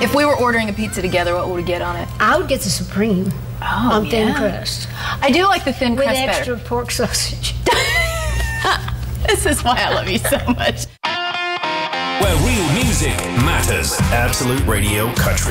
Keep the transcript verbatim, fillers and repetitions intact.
If we were ordering a pizza together, what would we get on it? I would get the Supreme Oh, on thin yeah. crust I do like the thin with crust extra better. pork sausage. This is why I love you so much. Where real music matters. Absolute Radio Country.